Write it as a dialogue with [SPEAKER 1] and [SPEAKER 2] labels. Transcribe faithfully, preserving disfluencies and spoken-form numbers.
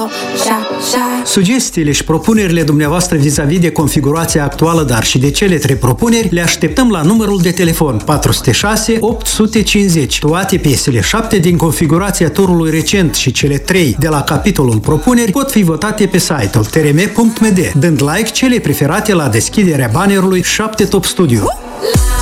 [SPEAKER 1] Sugestiile și propunerile dumneavoastră vis-a-vis de configurația actuală, dar și de cele trei propuneri, le așteptăm la numărul de telefon patru zero șase opt cinci zero. Toate piesele, șapte din configurația turului recent și cele trei de la capitolul propuneri, pot fi votate pe site-ul trm punct m d, dând like cele preferate la deschiderea bannerului șapte Top Studio.